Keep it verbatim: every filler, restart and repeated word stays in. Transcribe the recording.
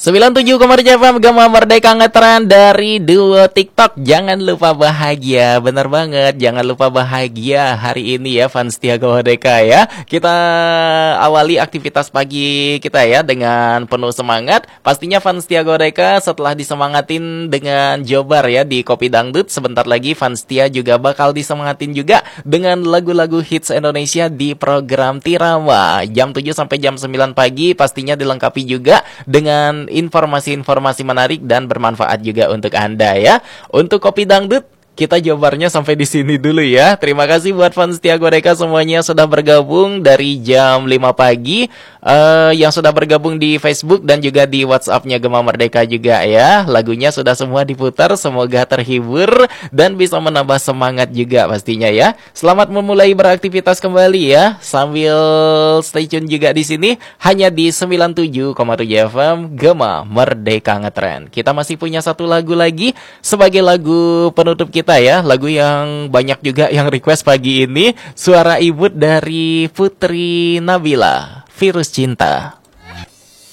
sembilan puluh tujuh koma tujuh F M Gema Merdeka ngetren dari duo TikTok. Jangan lupa bahagia. Bener banget, jangan lupa bahagia hari ini ya fans Setia Gema Merdeka ya. Kita awali aktivitas pagi kita ya dengan penuh semangat. Pastinya fans Setia Gema Merdeka setelah disemangatin dengan Jobar ya di Kopi Dangdut, sebentar lagi fans Setia juga bakal disemangatin juga dengan lagu-lagu hits Indonesia di program Tirama jam tujuh sampai jam sembilan pagi. Pastinya dilengkapi juga dengan informasi-informasi menarik dan bermanfaat juga untuk Anda ya. Untuk Kopi Dangdut, kita jawabannya sampai di sini dulu ya. Terima kasih buat fans Setia Gema Merdeka semuanya sudah bergabung dari jam lima pagi, uh, yang sudah bergabung di Facebook dan juga di WhatsApp-nya Gema Merdeka juga ya. Lagunya sudah semua diputar, semoga terhibur dan bisa menambah semangat juga pastinya ya. Selamat memulai beraktivitas kembali ya. Sambil stay tune juga di sini hanya di sembilan puluh tujuh koma tujuh F M Gema Merdeka Ngetren. Kita masih punya satu lagu lagi sebagai lagu penutup kita ya, lagu yang banyak juga yang request pagi ini, Suara Ibu dari Putri Nabila, Virus Cinta.